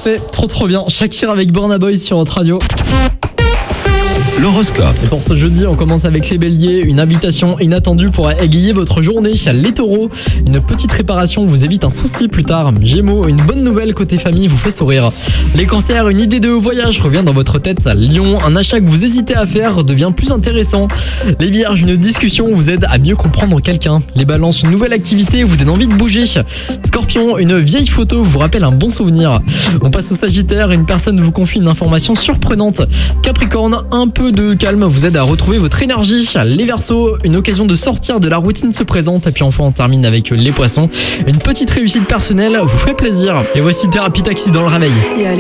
Parfait, trop bien. Shakira avec Burna Boy sur votre radio. L'horoscope. Et pour ce jeudi, on commence avec les béliers. Une invitation inattendue pourra égayer votre journée. Les taureaux, une petite réparation vous évite un souci plus tard. Gémeaux, une bonne nouvelle côté famille vous fait sourire. Les cancers, une idée de voyage revient dans votre tête. Lion, un achat que vous hésitez à faire devient plus intéressant. Les vierges, une discussion vous aide à mieux comprendre quelqu'un. Les balances, une nouvelle activité vous donne envie de bouger. Scorpion, une vieille photo vous rappelle un bon souvenir. On passe au sagittaire, une personne vous confie une information surprenante. Capricorne, un peu de calme vous aide à retrouver votre énergie. Les Verseaux, une occasion de sortir de la routine se présente. Et puis enfin on termine avec les poissons. Une petite réussite personnelle vous fait plaisir. Et voici Thérapie Taxi dans le réveil.